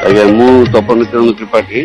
ଆଜ୍ଞା ମୁଁ ତପନ ଚରଣ ତ୍ରିପାଠୀ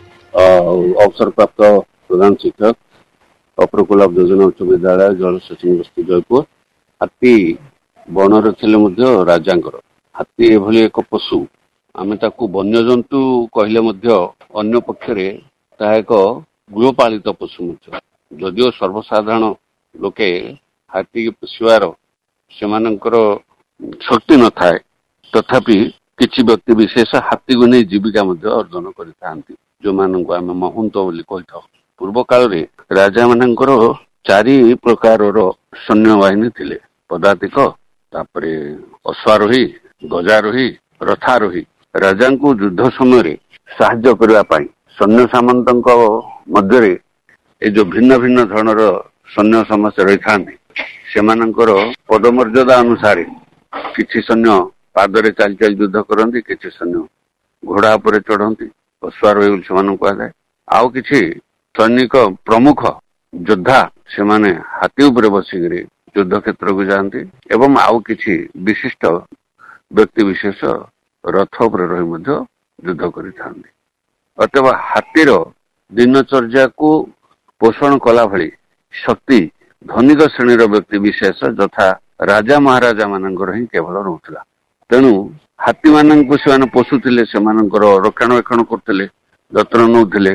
ଅବସରପ୍ରାପ୍ତ ପ୍ରଧାନ ଶିକ୍ଷକ ଅପ୍ରକୁଲାଭ ଯୋଜନା ଉଚ୍ଚ ବିଦ୍ୟାଳୟ ଜଳସେଚନ ବସ୍ତି ଜୟପୁର। ହାତୀ ବଣରେ ଥିଲେ ମଧ୍ୟ ରାଜାଙ୍କର। ହାତୀ ଏଭଳି ଏକ ପଶୁ, ଆମେ ତାକୁ ବନ୍ୟଜନ୍ତୁ କହିଲେ ମଧ୍ୟ ଅନ୍ୟ ପକ୍ଷରେ ତାହା ଏକ ଗୃହପାଳିତ ପଶୁ ମଧ୍ୟ। ଯଦିଓ ସର୍ବସାଧାରଣ ଲୋକେ ହାତୀ ପୋଷିବାର ସେମାନଙ୍କର ଶକ୍ତି ନଥାଏ, ତଥାପି କିଛି ବ୍ୟକ୍ତି ବିଶେଷ ହାତୀକୁ ନେଇ ଜୀବିକା ମଧ୍ୟ ଅର୍ଜନ କରିଥାନ୍ତି, ଯେଉଁମାନଙ୍କୁ ଆମେ ମହନ୍ତ ବୋଲି କହିଥାଉ। ପୂର୍ବ କାଳରେ ରାଜା ମାନଙ୍କର 4 ପ୍ରକାରର ସୈନ୍ୟବାହିନୀ ଥିଲେ। ପଦାତିକ, ତାପରେ ଅଶ୍ୱାରୋହୀ, ଗଜାରୋହୀ, ରଥାରୋହୀ। ରାଜାଙ୍କୁ ଯୁଦ୍ଧ ସମୟରେ ସାହାଯ୍ୟ କରିବା ପାଇଁ ସୈନ୍ୟ ସାମନ୍ତଙ୍କ ମଧ୍ୟରେ ଏ ଯୋଉ ଭିନ୍ନ ଭିନ୍ନ ଧରଣର ସୈନ୍ୟ ସମସ୍ତେ ରହିଥାନ୍ତି, ସେମାନଙ୍କର ପଦମର୍ଯ୍ୟାଦା ଅନୁସାରେ କିଛି ସୈନ୍ୟ ପାଦରେ ଚାଲି ଚାଲି ଯୁଦ୍ଧ କରନ୍ତି, କିଛି ସୈନ୍ୟ ଘୋଡା ଉପରେ ଚଢନ୍ତି, ଅଶ୍ୱାରୋହୀ ବୋଲି ସେମାନଙ୍କୁ କୁହାଯାଏ। ଆଉ କିଛି ସୈନିକ ପ୍ରମୁଖ ଯୋଦ୍ଧା ସେମାନେ ହାତୀ ଉପରେ ବସିକିରି ଯୁଦ୍ଧ କ୍ଷେତ୍ରକୁ ଯାଆନ୍ତି ଏବଂ ଆଉ କିଛି ବିଶିଷ୍ଟ ବ୍ୟକ୍ତି ବିଶେଷ ରଥ ଉପରେ ରହି ମଧ୍ୟ ଯୁଦ୍ଧ କରିଥାନ୍ତି। ଅତଏବ ହାତୀର ଦିନଚର୍ଯ୍ୟାକୁ ପୋଷଣ କଲା ଭଳି ଶକ୍ତି ଧନିକ ଶ୍ରେଣୀର ବ୍ୟକ୍ତି ବିଶେଷ ଯଥା ରାଜା ମହାରାଜା ମାନଙ୍କର ହିଁ କେବଳ ରହୁଥିଲା। ତେଣୁ ହାତୀ ମାନଙ୍କୁ ସେମାନେ ପୋଷୁଥିଲେ, ସେମାନଙ୍କର ରକ୍ଷଣାବେକ୍ଷଣ କରୁଥିଲେ, ଯତ୍ନ ନେଉଥିଲେ,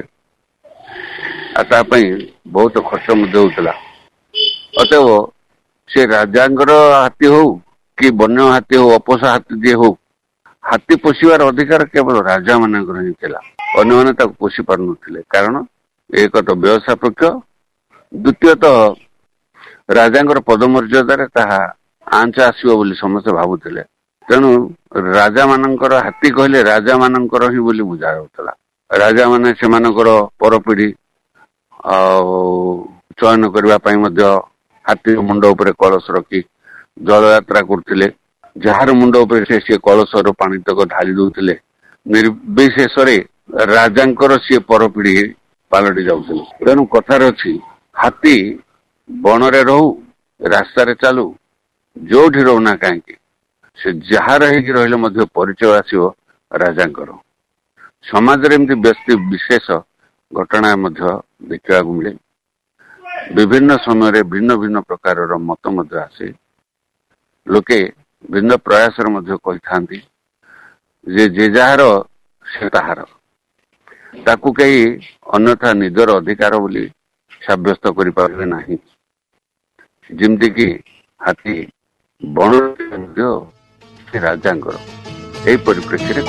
ଆଉ ତା ପାଇଁ ବହୁତ ଖର୍ଚ୍ଚ ମଧ୍ୟ ହେଉଥିଲା। ଅତଏବ ସେ ରାଜାଙ୍କର ହାତୀ ହଉ କି ବନ୍ୟ ହାତୀ ହଉ, ଅପୋଷା ହାତୀ ଯିଏ ହଉ, ହାତୀ ପୋଷିବାର ଅଧିକାର କେବଳ ରାଜା ମାନଙ୍କର ହିଁ ଥିଲା। ଅନ୍ୟମାନେ ତାକୁ ପୋଷି ପାରୁନଥିଲେ, କାରଣ ଏକ ତ ବ୍ୟୟ ସାପେକ୍ଷ, ଦ୍ୱିତୀୟତଃ ରାଜାଙ୍କର ପଦମର୍ଯ୍ୟାଦାରେ ତାହା ଆଞ୍ଚ ଆସିବ ବୋଲି ସମସ୍ତେ ଭାବୁଥିଲେ। ତେଣୁ ରାଜା ମାନଙ୍କର ହାତୀ କହିଲେ ରାଜା ମାନଙ୍କର ହିଁ ବୋଲି ବୁଝା ଯାଉଥିଲା। ରାଜା ମାନେ ସେମାନଙ୍କର ପରପିଢି ଚୟନ କରିବା ପାଇଁ ମଧ୍ୟ ହାତୀ ମୁଣ୍ଡ ଉପରେ କଳସ ରଖି ଜଳଯାତ୍ରା କରୁଥିଲେ। ଯାହାର ମୁଣ୍ଡ ଉପରେ ସେ କଳସର ପାଣି ତକ ଢାଳି ଦଉଥିଲେ, ନିର୍ବିଶେଷରେ ରାଜାଙ୍କର ସିଏ ପରପିଢି ପାଲଟି ଯାଉଥିଲେ। ତେଣୁ କଥାରେ ଅଛି, ହାତୀ ବଣରେ ରହୁ, ରାସ୍ତାରେ ଚାଲୁ, ଯୋଉଠି ରହୁନା କାହିଁକି, ସେ ଯାହାର ହେଇକି ରହିଲେ ମଧ୍ୟ ପରିଚୟ ଆସିବ ରାଜାଙ୍କର। ସମାଜରେ ଏମିତି ବ୍ୟକ୍ତି ବିଶେଷ ଘଟଣା ମଧ୍ୟ ଦେଖିବାକୁ ମିଳେ। ବିଭିନ୍ନ ସମୟରେ ଭିନ୍ନ ଭିନ୍ନ ପ୍ରକାରର ମତ ମଧ୍ୟ ଆସେ। ଲୋକେ ଭିନ୍ନ ପ୍ରୟାସରେ ମଧ୍ୟ କହିଥାନ୍ତି ଯେ ଯାହାର ସେ ତାହାର, ତାକୁ କେହି ଅନ୍ୟଥା ନିଜର ଅଧିକାର ବୋଲି ସାବ୍ୟସ୍ତ କରିପାରିବେ ନାହିଁ। ଯେମିତିକି ହାତୀ ବଣରେ ମଧ୍ୟ ରାଜାଙ୍କର, ଏହି ପରିପ୍ରେକ୍ଷୀରେ